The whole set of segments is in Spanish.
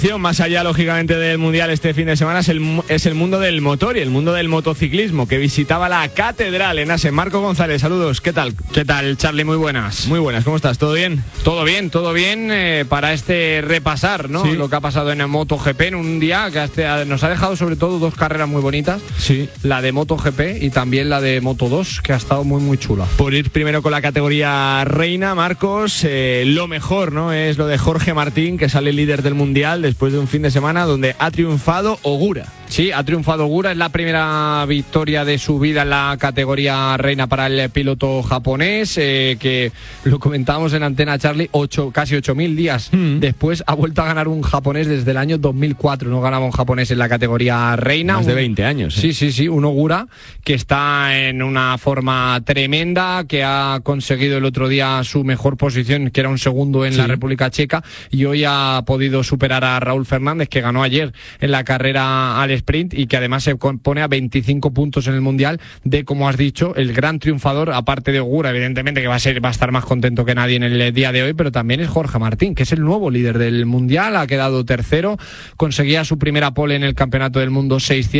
Más allá, lógicamente, del Mundial este fin de semana es el mundo del motor y el mundo del motociclismo, que visitaba la Catedral en Assen. Marco González, saludos, ¿qué tal? ¿Qué tal, Charlie? Muy buenas. Muy buenas, ¿cómo estás? ¿Todo bien? Todo bien, para este repasar, ¿no? Sí. Lo que ha pasado en el MotoGP en un día que nos ha dejado sobre todo dos carreras muy bonitas. Sí. La de MotoGP y también la de Moto2, que ha estado muy, muy chula. Por ir primero con la categoría reina, Marcos, lo mejor, ¿no? Es lo de Jorge Martín, que sale líder del Mundial después de un fin de semana donde ha triunfado Ogura. Sí, ha triunfado Ogura, es la primera victoria de su vida en la categoría reina para el piloto japonés, que lo comentábamos en antena, Charlie, casi 8.000 días después ha vuelto a ganar un japonés desde el año 2004, no ganaba un japonés en la categoría reina. Más de 20 años. Sí, un Ogura que está en una forma tremenda, que ha conseguido el otro día su mejor posición, que era un segundo en la República Checa, y hoy ha podido superar a Raúl Fernández, que ganó ayer en la carrera al sprint y que además se pone a 25 puntos en el Mundial de, como has dicho, el gran triunfador, aparte de Ogura, evidentemente, que va a estar más contento que nadie en el día de hoy, pero también es Jorge Martín, que es el nuevo líder del Mundial, ha quedado tercero, conseguía su primera pole en el Campeonato del Mundo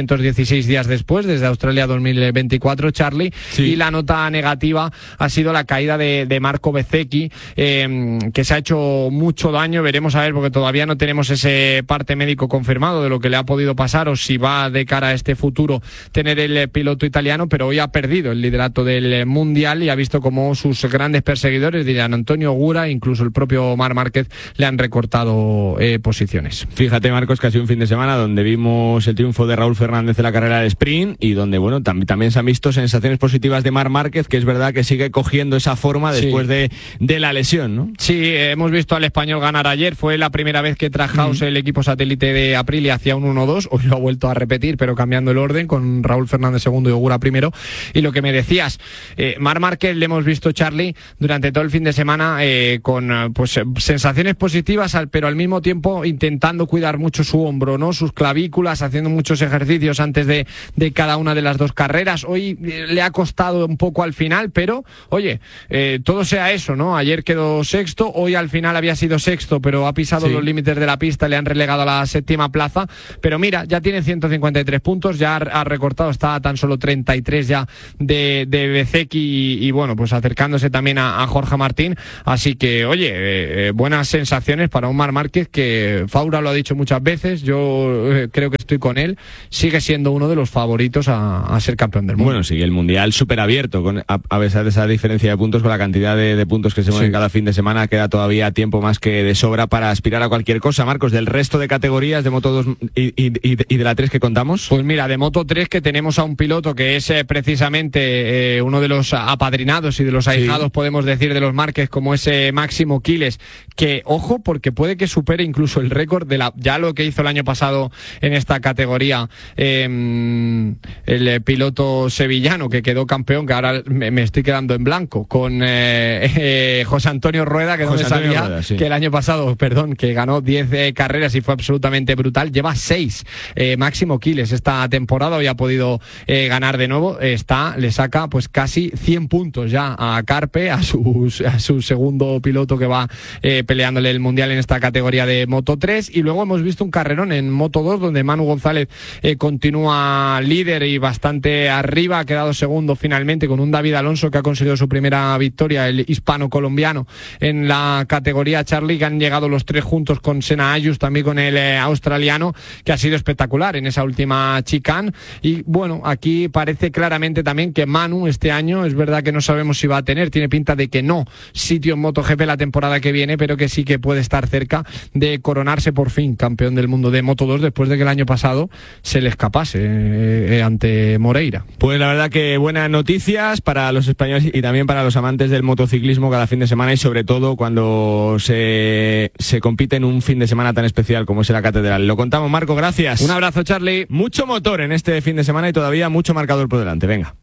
616 días después, desde Australia 2024, Charlie, y la nota negativa ha sido la caída de Marco Bezzecchi, que se ha hecho mucho daño, veremos a ver, porque todavía no tenemos ese parte médico confirmado de lo que le ha podido pasar o si va de cara a este futuro tener el piloto italiano, pero hoy ha perdido el liderato del Mundial y ha visto como sus grandes perseguidores, dirían Antonio Ogura, incluso el propio Marc Márquez, le han recortado posiciones. Fíjate, Marcos, que ha sido un fin de semana donde vimos el triunfo de Raúl Fernández en la carrera del sprint y donde, bueno, también se han visto sensaciones positivas de Marc Márquez, que es verdad que sigue cogiendo esa forma después de la lesión, ¿no? Sí, hemos visto al español ganar ayer, fue la primera vez que Trackhouse, el equipo satélite de Aprilia, hacía un 1-2, hoy lo ha vuelto a repetir, pero cambiando el orden, con Raúl Fernández segundo y Ogura primero. Y lo que me decías, Marc Márquez le hemos visto, Charlie, durante todo el fin de semana con sensaciones positivas, pero al mismo tiempo intentando cuidar mucho su hombro, ¿no? Sus clavículas, haciendo muchos ejercicios antes de cada una de las dos carreras. Hoy le ha costado un poco al final, pero oye, todo sea eso, ¿no? Ayer quedó sexto, hoy al final había sido sexto, pero ha pisado los límites de la pista, le han relegado a la séptima plaza, pero mira, ya tiene 153 puntos, ya ha recortado, está a tan solo 33 ya de Bezzecchi y bueno, pues acercándose también a Jorge Martín, así que oye, buenas sensaciones para un Marc Márquez que Faura lo ha dicho muchas veces, yo creo que estoy con él, sigue siendo uno de los favoritos a ser campeón del mundo. Bueno, sí, el Mundial súper abierto, a pesar de esa diferencia de puntos, con la cantidad de puntos que se mueven cada fin de semana, queda todavía tiempo más que de sobra para aspirar a cualquier cosa. Marcos, del resto de categorías de Moto2 y de la 3 que contamos. Pues mira, de Moto3 que tenemos a un piloto que es precisamente uno de los apadrinados y de los ahijados, podemos decir, de los Márquez, como ese Máximo Quiles, que ojo, porque puede que supere incluso el récord de ya lo que hizo el año pasado en esta categoría el piloto sevillano que quedó campeón, que ahora me estoy quedando en blanco, con José Antonio Rueda, que no me sabía Rueda, que el año pasado, que ganó 10 carreras y fue absolutamente brutal, lleva 6. Máximo Quiles esta temporada, hoy ha podido ganar de nuevo, le saca pues casi 100 puntos ya a Carpe, a su segundo piloto que va peleándole el Mundial en esta categoría de Moto3, y luego hemos visto un carrerón en Moto2 donde Manu González continúa líder y bastante arriba, ha quedado segundo finalmente con un David Alonso que ha conseguido su primera victoria, el hispano-colombiano en la categoría, Charlie, que han llegado los tres juntos con Senna Ayus, también con el australiano, que ha sido espectacular en esa última chicane. Y bueno, aquí parece claramente también que Manu este año, es verdad que no sabemos si va a tener, tiene pinta de que no sitio en MotoGP la temporada que viene, pero que sí que puede estar cerca de coronarse por fin campeón del mundo de Moto2 después de que el año pasado se le escapase ante Moreira. Pues la verdad que buenas noticias para los españoles y también para los amantes del motociclismo cada fin de semana, y sobre todo cuando se compite en un fin de semana tan especial como es la Catedral. Lo contamos, Marco, gracias. Un abrazo, Charlie. Mucho motor en este fin de semana y todavía mucho marcador por delante. Venga.